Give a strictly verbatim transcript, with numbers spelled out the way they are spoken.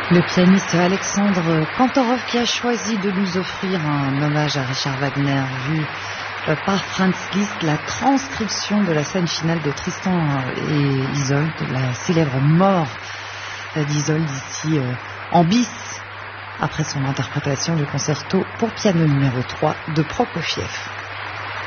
Le pianiste Alexandre Kantorov qui a choisi de nous offrir un hommage à Richard Wagner vu par Franz Liszt, la transcription de la scène finale de Tristan et Isolde, la célèbre mort d'Isolde ici en bis après son interprétation du concerto pour piano numéro trois de Prokofiev.